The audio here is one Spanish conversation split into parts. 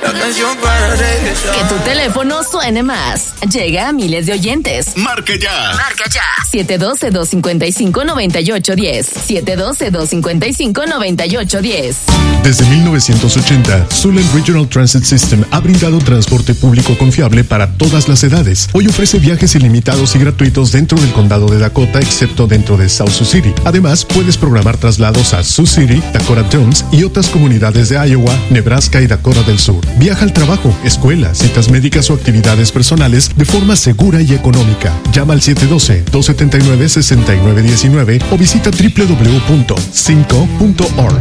la canción para regresar. Que tu teléfono suene más. Llega a miles de oyentes. Marca ya. Marca ya. 712-255-9810. 712-255-9810. Desde 1980, Zulen Regional Transit System ha brindado transporte público confiable para todas las edades. Hoy ofrece viajes ilimitados y gratuitos dentro del condado de Dakota, excepto dentro de South Sioux City. Además, puedes programar traslados a Sioux City, Dakota Jones y otras comunidades de Iowa, Nebraska y Dakota del Sur. Viaja al trabajo, escuela, citas médicas o actividades personales de forma segura y económica. Llama al 712-279-6919 o visita www.cinco.org.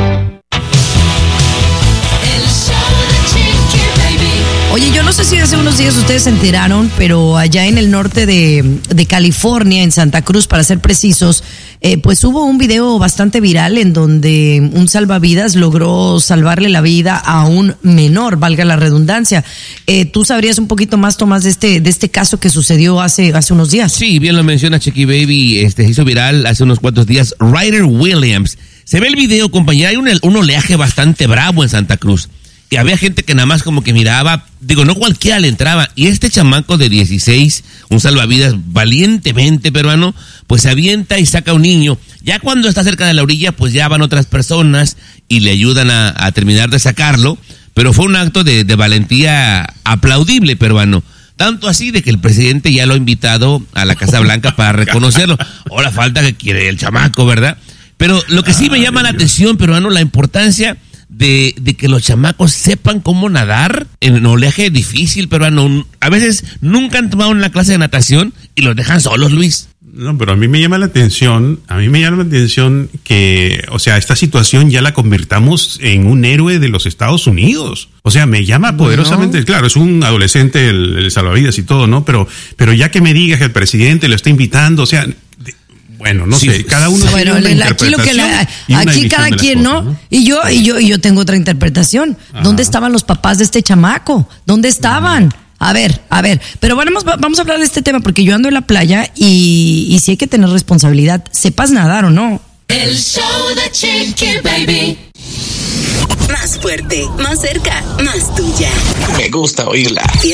Oye, yo no sé si hace unos días ustedes se enteraron, pero allá en el norte de California, en Santa Cruz, para ser precisos, pues hubo un video bastante viral en donde un salvavidas logró salvarle la vida a un menor, valga la redundancia. ¿Tú sabrías un poquito más, Tomás, de este caso que sucedió hace unos días? Sí, bien lo menciona Chiqui Baby, se hizo viral hace unos cuantos días. Ryder Williams. Se ve el video, compañera, hay un oleaje bastante bravo en Santa Cruz. Y había gente que nada más como que miraba, no cualquiera le entraba. Y este chamaco de 16, un salvavidas valientemente peruano, pues se avienta y saca a un niño. Ya cuando está cerca de la orilla, pues ya van otras personas y le ayudan a terminar de sacarlo. Pero fue un acto de valentía aplaudible, peruano. Tanto así de que el presidente ya lo ha invitado a la Casa Blanca para reconocerlo. Ahora falta que quiere el chamaco, ¿verdad? Pero lo que sí me llama la atención, peruano, la importancia de que los chamacos sepan cómo nadar en oleaje difícil, pero a veces nunca han tomado una clase de natación y los dejan solos, Luis. No, pero a mí me llama la atención que, o sea, esta situación ya la convirtamos en un héroe de los Estados Unidos. O sea, me llama poderosamente, claro, es un adolescente el salvavidas y todo, ¿no? Pero ya que me digas que el presidente lo está invitando, o sea, bueno, no sé, cada uno tiene una interpretación aquí cada quien, ¿no? Y yo tengo otra interpretación. Ajá. ¿Dónde estaban los papás de este chamaco? ¿Dónde estaban? A ver, pero vamos a hablar de este tema porque yo ando en la playa y sí hay que tener responsabilidad, sepas nadar o no. El show de Chiqui Baby. Más fuerte, más cerca, más tuya. Me gusta oírla.